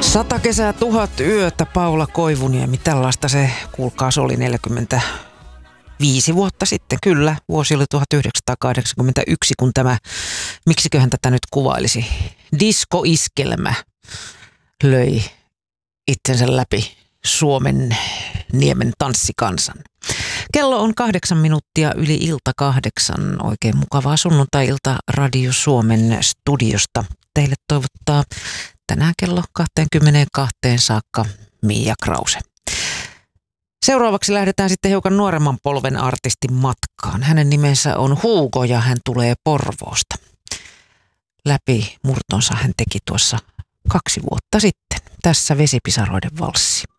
100 kesää, 1000 yötä, Paula Koivuniemi. Tällaista se, kuulkaas, oli 45 vuotta sitten. Kyllä, vuosi oli 1981, kun tämä, miksiköhän tätä nyt kuvailisi, diskoiskelmä löi itsensä läpi Suomen niemen tanssikansan. Kello on 8 minuuttia yli ilta 8. Oikein mukavaa sunnuntai-ilta Radio Suomen studiosta. Teille toivottaa tänään kello 22 saakka Mia Krause. Seuraavaksi lähdetään sitten hiukan nuoremman polven artistin matkaan. Hänen nimensä on Hugo ja hän tulee Porvoosta. Läpi murtonsa hän teki tuossa 2 vuotta sitten. Tässä Vesipisaroiden valssi.